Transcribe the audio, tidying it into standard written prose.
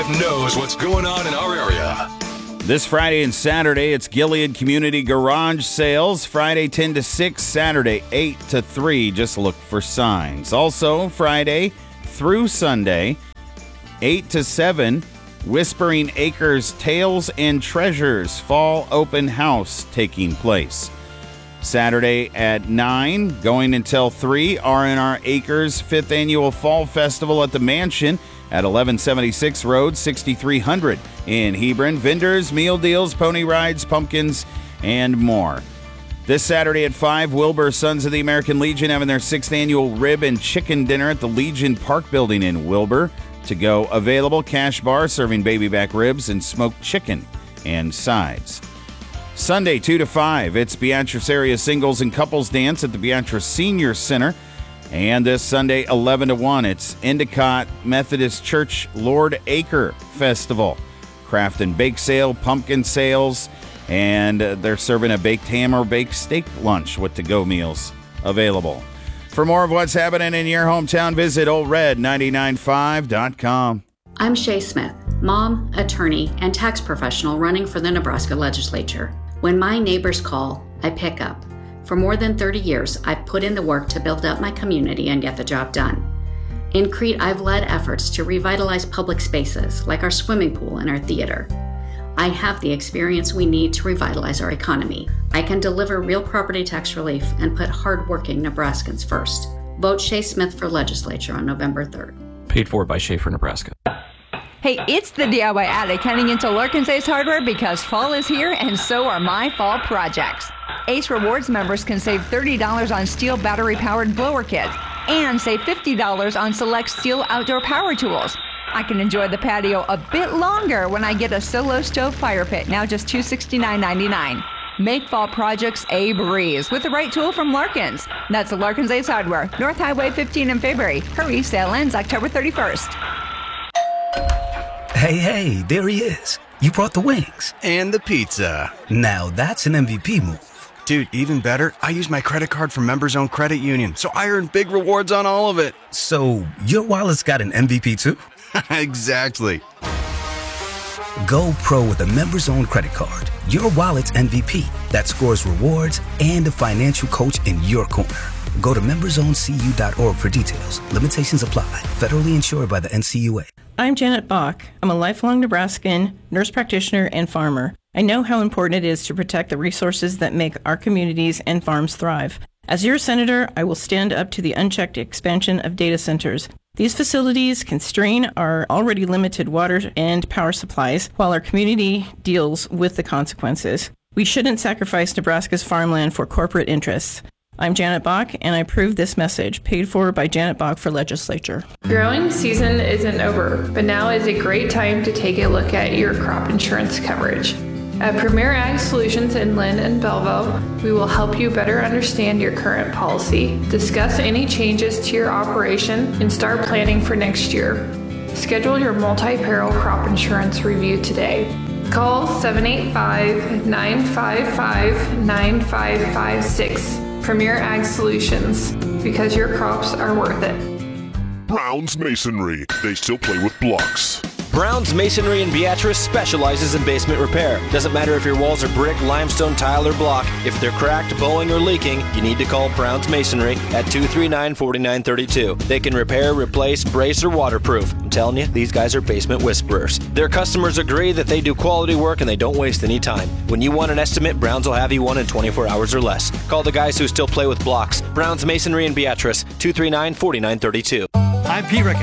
95 knows what's going on in our area. This Friday and Saturday, it's Gilead Community Garage Sales. Friday 10 to 6, Saturday 8 to 3. Just look for signs. Also, Friday through Sunday, 8 to 7, Whispering Acres Tales and Treasures Fall Open House taking place. Saturday at 9, going until 3, R&R Acres 5th Annual Fall Festival at the Mansion at 1176 Road, 6300 in Hebron. Vendors, meal deals, pony rides, pumpkins, and more. This Saturday at 5, Wilbur Sons of the American Legion having their 6th Annual Rib and Chicken Dinner at the Legion Park Building in Wilbur. To go available, cash bar serving baby back ribs and smoked chicken and sides. Sunday 2 to 5, it's Beatrice Area Singles and Couples Dance at the Beatrice Senior Center. And this Sunday, 11 to 1, it's Endicott Methodist Church Lord Acre Festival. Craft and bake sale, pumpkin sales, and they're serving a baked ham or baked steak lunch with to-go meals available. For more of what's happening in your hometown, visit oldred995.com. I'm Shay Smith, mom, attorney, and tax professional running for the Nebraska legislature. When my neighbors call, I pick up. For more than 30 years, I've put in the work to build up my community and get the job done. In Crete, I've led efforts to revitalize public spaces like our swimming pool and our theater. I have the experience we need to revitalize our economy. I can deliver real property tax relief and put hardworking Nebraskans first. Vote Shay Smith for legislature on November 3rd. Paid for by Schaefer, Nebraska. Hey, it's the DIY Addict heading into Larkin's Ace Hardware because fall is here and so are my fall projects. Ace Rewards members can save $30 on steel battery-powered blower kits and save $50 on select steel outdoor power tools. I can enjoy the patio a bit longer when I get a Solo Stove fire pit, now just $269.99. Make fall projects a breeze with the right tool from Larkins. That's the Larkins Ace Hardware, North Highway 15 in Fairbury. Hurry, sale ends October 31st. Hey, there he is. You brought the wings. And the pizza. Now that's an MVP move. Dude, even better, I use my credit card from Members Owned Credit Union, so I earn big rewards on all of it. So your wallet's got an MVP too? Exactly. Go pro with a Members Owned credit card. Your wallet's MVP that scores rewards and a financial coach in your corner. Go to membersowncu.org for details. Limitations apply. Federally insured by the NCUA. I'm Janet Bach. I'm a lifelong Nebraskan, nurse practitioner, and farmer. I know how important it is to protect the resources that make our communities and farms thrive. As your senator, I will stand up to the unchecked expansion of data centers. These facilities can strain our already limited water and power supplies while our community deals with the consequences. We shouldn't sacrifice Nebraska's farmland for corporate interests. I'm Janet Bach, and I approve this message, paid for by Janet Bach for legislature. Growing season isn't over, but now is a great time to take a look at your crop insurance coverage. At Premier Ag Solutions in Lynn and Belleville, we will help you better understand your current policy, discuss any changes to your operation, and start planning for next year. Schedule your multi-peril crop insurance review today. Call 785-955-9556. Premier Ag Solutions, because your crops are worth it. Brown's Masonry. They still play with blocks. Brown's Masonry in Beatrice specializes in basement repair. Doesn't matter if your walls are brick, limestone, tile, or block. If they're cracked, bowing, or leaking, you need to call Brown's Masonry at 239-4932. They can repair, replace, brace, or waterproof. I'm telling you, these guys are basement whisperers. Their customers agree that they do quality work and they don't waste any time. When you want an estimate, Brown's will have you one in 24 hours or less. Call the guys who still play with blocks. Brown's Masonry in Beatrice, 239-4932. I'm Pete Rickett.